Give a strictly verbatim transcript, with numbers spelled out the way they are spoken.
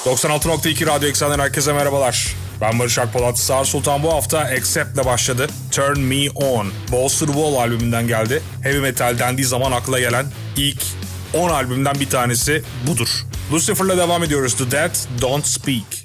doksan altı nokta iki Radyo Eksen'den herkese merhabalar. Ben Barış Akpolat. Sağır Sultan bu hafta Accept'le başladı. Turn Me On, Balls to the Wall albümünden geldi. Heavy metal dendiği zaman akla gelen ilk on albümden bir tanesi budur. Lucifer'la devam ediyoruz. The Dead Don't Speak.